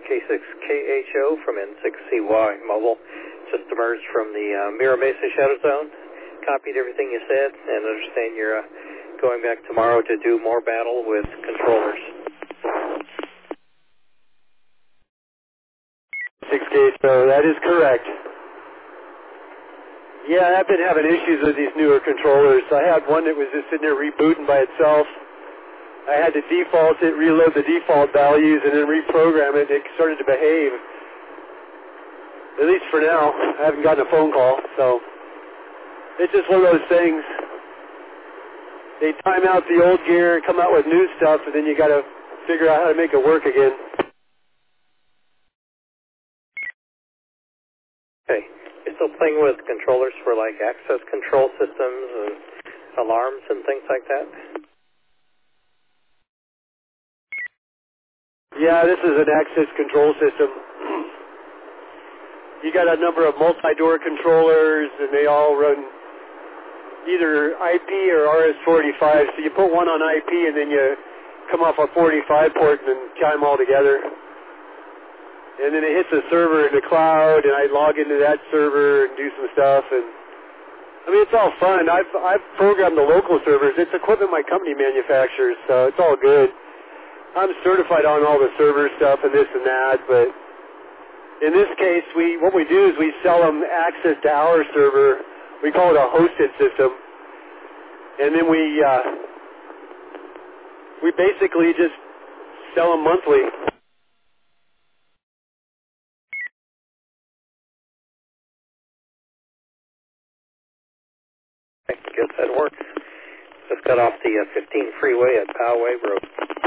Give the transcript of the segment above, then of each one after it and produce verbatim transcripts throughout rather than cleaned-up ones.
K six K H O from N six C Y Mobile. Just emerged from the uh, Mira Mesa Shadow Zone. Copied everything you said, and understand you're uh, going back tomorrow to do more battle with controllers. six K H O, that is correct. Yeah, I've been having issues with these newer controllers. I had one that was just sitting there rebooting by itself. I had to default it, reload the default values, and then reprogram it, and it started to behave. At least for now. I haven't gotten a phone call, so it's just one of those things. They time out the old gear, come out with new stuff, and then you got to figure out how to make it work again. Okay. You're still playing with controllers for like access control systems and alarms and things like that? Yeah, this is an access control system. You got a number of multi-door controllers, and they all run either I P or R S forty-five. So you put one on I P, and then you come off a forty-five port and then tie them all together. And then it hits a server in the cloud, and I log into that server and do some stuff. And I mean, it's all fun. I've I've programmed the local servers. It's equipment my company manufactures, so it's all good. I'm certified on all the server stuff and this and that, but in this case, we what we do is we sell them access to our server. We call it a hosted system, and then we uh, we basically just sell them monthly. I guess that works. Just got off the uh, fifteen freeway at Poway Road.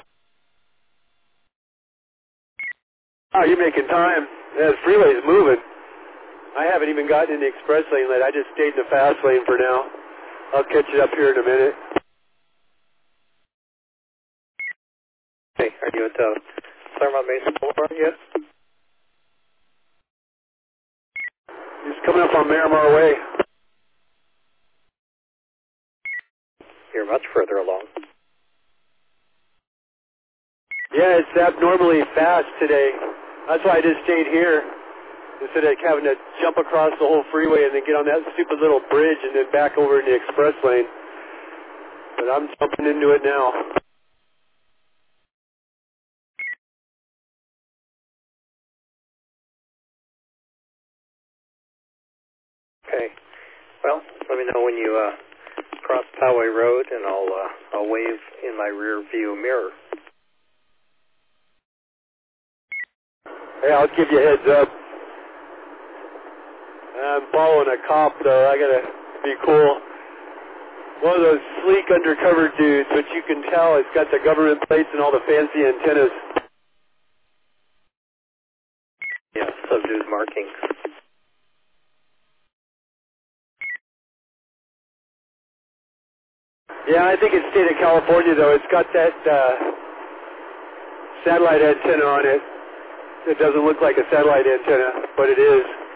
Oh, you're making time. Yeah, the freeway's moving. I haven't even gotten in the express lane yet. I just stayed in the fast lane for now. I'll catch it up here in a minute. Hey, are you at uh, Claremont Mesa Boulevard yet? He's coming up on Miramar Way. You're much further along. Yeah, it's abnormally fast today. That's why I just stayed here instead of having to jump across the whole freeway and then get on that stupid little bridge and then back over in the express lane. But I'm jumping into it now. Okay. Well, let me know when you uh, cross Poway Road, and I'll uh, I'll wave in my rear view mirror. Hey, I'll give you a heads up. I'm following a cop, though. I gotta be cool. One of those sleek undercover dudes, but you can tell it's got the government plates and all the fancy antennas. Yeah, subdued markings. Yeah, I think it's state of California, though. It's got that uh, satellite antenna on it. It doesn't look like a satellite antenna, but it is.